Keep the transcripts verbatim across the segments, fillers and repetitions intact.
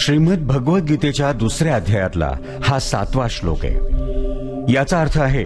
श्रीमद भगवद्गीतेच्या दुसऱ्या अध्यायातला हा सातवा श्लोक आहे। याचा अर्थ आहे,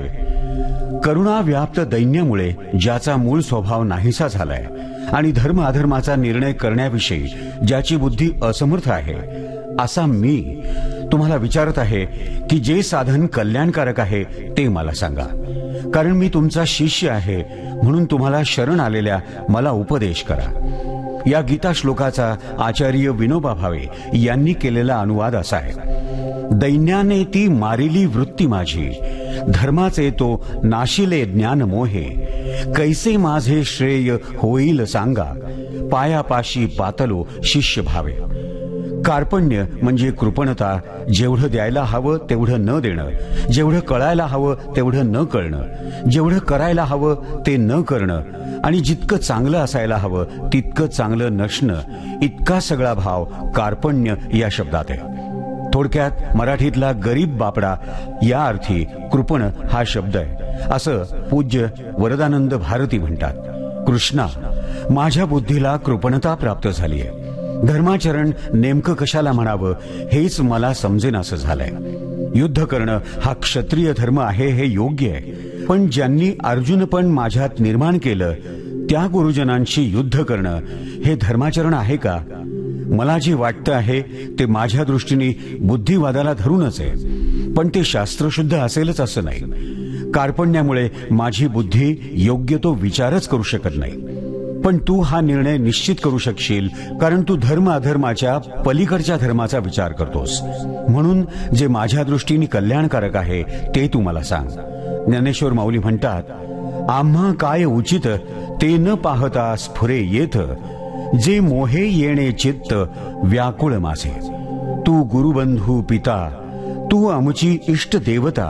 करुणा व्याप्त दैन्यामुळे ज्याचा मूळ स्वभाव नाहीसा झालाय आणि धर्म अधर्माचा निर्णय करण्याविषयी ज्याची बुद्धी असमर्थ आहे, असा मी तुम्हाला विचारत आहे की जे साधन कल्याणकारक आहे ते मला सांगा, कारण मी तुमचा शिष्य आहे म्हणून तुम्हाला शरण आलेल्या मला उपदेश करा। या गीता श्लोकाचा आचार्य विनोबा भावे यांनी केलेला अनुवाद असा आहे, दैन्याने ती मारिली वृत्ती माझी, धर्माचे तो नाशिले ज्ञान मोहे, कैसे माझे श्रेय होईल सांगा, पायापाशी पातलो शिष्य भावे। कार्पण्य म्हणजे कृपणता, जेवढं द्यायला हवं तेवढं न देणं, जेवढं कळायला हवं तेवढं न कळणं, जेवढं करायला हवं ते न करणं आणि जितकं चांगलं असायला हवं तितकं चांगलं नसणं, इतका सगळा भाव कार्पण्य या शब्दात आहे। थोडक्यात मराठीतला गरीब बापडा या अर्थी कृपण हा शब्द आहे, असं पूज्य वरदानंद भारती म्हणतात। कृष्णा, माझ्या बुद्धीला कृपणता प्राप्त झाली आहे, धर्माचरण नेमकं कशाला म्हणावं हेच मला समजेनासं झालंय। युद्ध करणं हा क्षत्रिय धर्म आहे हे योग्य आहे, पण ज्यांनी अर्जुनपण माझ्यात निर्माण केलं त्या गुरुजनांशी युद्ध करणं हे धर्माचरण आहे का? मला जे वाटतं आहे ते माझ्या दृष्टीने बुद्धिवादाला धरूनच आहे, पण ते शास्त्रशुद्ध असेलच असं नाही। कार्पण्यामुळे माझी बुद्धी योग्य तो विचारच करू शकत नाही, पण तू हा निर्णय निश्चित करू शकशील, कारण तू धर्म अधर्माच्या पलीकडच्या धर्माचा विचार करतोस, म्हणून जे माझ्या दृष्टीने कल्याणकारक आहे ते तू मला सांग। ज्ञानेश्वर माऊली म्हणतात, आम्हा काय उचित ते न पाहता स्फुरे येथ, जे मोहे येणे चित्त व्याकुळ माझे। तू गुरुबंधू पिता, तू आमची इष्ट देवता,